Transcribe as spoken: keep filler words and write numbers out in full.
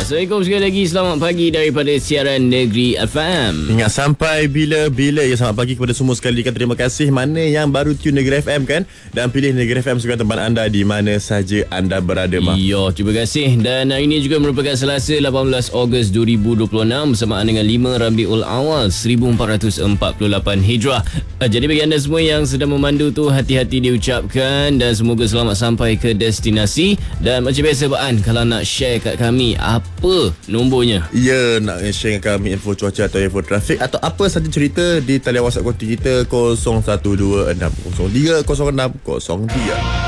Assalamualaikum sekali lagi. Selamat pagi daripada siaran Negeri F M. Ingat sampai bila-bila ya. Selamat pagi kepada semua sekali. Terima kasih mana yang baru tune Negeri F M kan, dan pilih Negeri F M sebagai tempat anda di mana saja anda berada. Ya, terima kasih. Dan hari ini juga merupakan Selasa lapan belas Ogos dua ribu dua puluh enam bersamaan dengan lima Rabiul Awal seribu empat ratus empat puluh lapan Hijrah. Jadi bagi anda semua yang sedang memandu tu, hati-hati diucapkan dan semoga selamat sampai ke destinasi. Dan macam biasa Baan, kalau nak share kat kami apa nombornya? Ya, nak share dengan kami info cuaca atau info trafik atau apa saja cerita di talian WhatsApp konti kita kosong satu dua enam kosong tiga kosong enam kosong tiga.